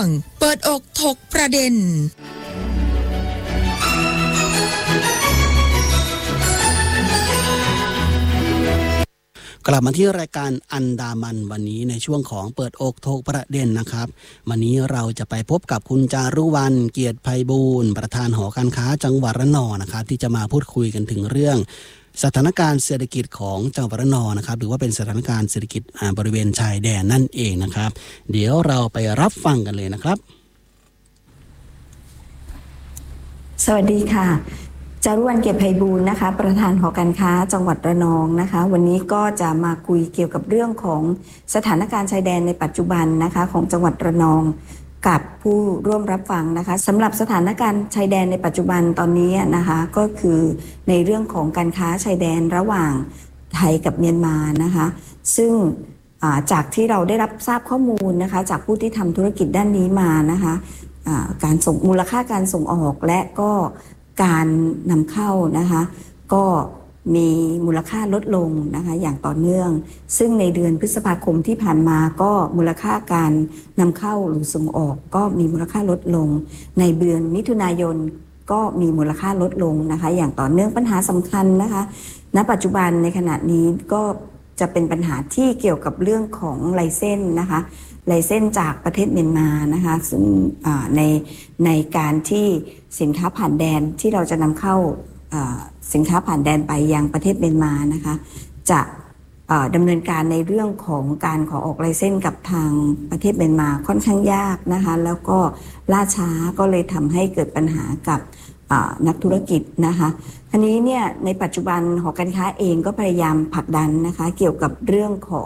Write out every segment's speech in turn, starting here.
งเปิดอกถกประเด็นกลับมาที่รายการอันดามันวันนี้ในช่วงของเปิดอกถกประเด็นนะครับวันนี้เราจะไปพบกับคุณจารุวรรณเกียรติไพบูลย์ประธานหอการค้าจังหวัดระนองนะครับที่จะมาพูดคุยกันถึงเรื่องสถานการณ์เศรษฐกิจของจังหวัดระนองนะครับหรือว่าเป็นสถานการณ์เศรษฐกิจบริเวณชายแดนนั่นเองนะครับเดี๋ยวเราไปรับฟังกันเลยนะครับสวัสดีค่ะจารุวรรณเกียรติไพบูลย์นะคะประธานหอการค้าจังหวัดระนองนะคะวันนี้ก็จะมาคุยเกี่ยวกับเรื่องของสถานการณ์ชายแดนในปัจจุบันนะคะของจังหวัดระนองกับผู้ร่วมรับฟังนะคะสำหรับสถานการณ์ชายแดนในปัจจุบันตอนนี้นะคะก็คือในเรื่องของการค้าชายแดนระหว่างไทยกับเมียนมานะคะซึ่งจากที่เราได้รับทราบข้อมูลนะคะจากผู้ที่ทำธุรกิจด้านนี้มานะคะการส่งมูลค่าการส่งออกและก็การนำเข้านะคะก็มีมูลค่าลดลงนะคะอย่างต่อเนื่องซึ่งในเดือนพฤษภาคมที่ผ่านมาก็มูลค่าการนำเข้าหรือส่งออกก็มีมูลค่าลดลงในเดือนมิถุนายนก็มีมูลค่าลดลงนะคะอย่างต่อเนื่องปัญหาสำคัญนะคะณปัจจุบันในขณะนี้ก็จะเป็นปัญหาที่เกี่ยวกับเรื่องของไลเซนส์นะคะไลเซนส์จากประเทศเมียนมานะคะซึ่งในการที่สินค้าผ่านแดนที่เราจะนำเข้าสินค้าผ่านแดนไปยังประเทศเมียนมานะคะจะดำเนินการในเรื่องของการขอออกไลเซนส์กับทางประเทศเมียนมาค่อนข้างยากนะคะแล้วก็ล่าช้าก็เลยทำให้เกิดปัญหากับนักธุรกิจนะคะทีนี้เนี่ยในปัจจุบันหอการค้าเองก็พยายามผลักดันนะคะเกี่ยวกับเรื่องของ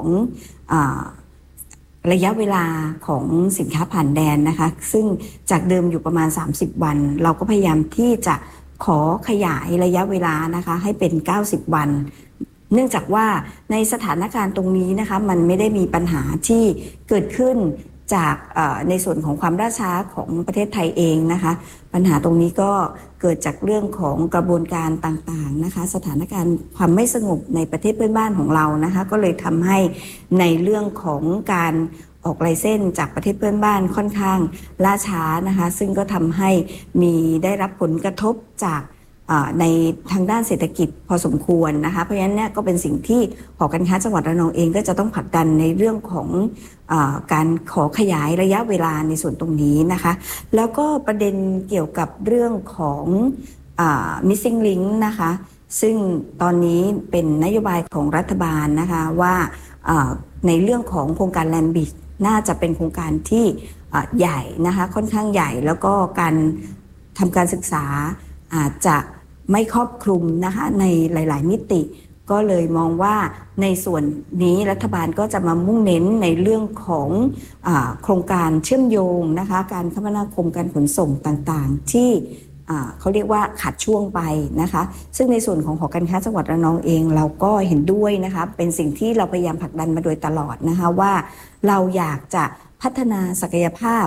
ระยะเวลาของสินค้าผ่านแดนนะคะซึ่งจากเดิมอยู่ประมาณ30วันเราก็พยายามที่จะขอขยายระยะเวลานะคะให้เป็น90วันเนื่องจากว่าในสถานการณ์ตรงนี้นะคะมันไม่ได้มีปัญหาที่เกิดขึ้นจากในส่วนของความล่าช้าของประเทศไทยเองนะคะปัญหาตรงนี้ก็เกิดจากเรื่องของกระบวนการต่างๆนะคะสถานการณ์ความไม่สงบในประเทศเพื่อนบ้านของเรานะคะก็เลยทำให้ในเรื่องของการออกไลเซนส์จากประเทศเพื่อนบ้านค่อนข้างล่าช้านะคะซึ่งก็ทำให้ได้รับผลกระทบจากในทางด้านเศรษฐกิจพอสมควรนะคะเพราะฉะนั้นเนี่ยก็เป็นสิ่งที่หอการค้าจังหวัดระนองเองก็จะต้องผลักดันในเรื่องของการขอขยายระยะเวลาในส่วนตรงนี้นะคะแล้วก็ประเด็นเกี่ยวกับเรื่องของmissing link นะคะซึ่งตอนนี้เป็นนโยบายของรัฐบาลนะคะว่าในเรื่องของโครงการ Land Bridge น่าจะเป็นโครงการที่ใหญ่นะคะค่อนข้างใหญ่แล้วก็การทำการศึกษาอาจจะไม่ครอบคลุมนะคะในหลายๆมิติก็เลยมองว่าในส่วนนี้รัฐบาลก็จะมามุ่งเน้นในเรื่องของโครงการเชื่อมโยงนะคะการคมนาคมการขนส่งต่างๆที่เขาเรียกว่าขาดช่วงไปนะคะซึ่งในส่วนของหอการค้าจังหวัดระนองเองเราก็เห็นด้วยนะคะเป็นสิ่งที่เราพยายามผลักดันมาโดยตลอดนะคะว่าเราอยากจะพัฒนาศักยภาพ